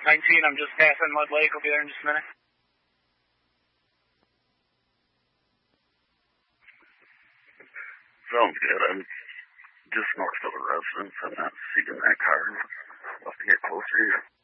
19, I'm just passing Mud Lake. I'll be there in just a minute. Sounds good. I'm just north of the residence. I'm not seeing that car. I'll have to get closer here.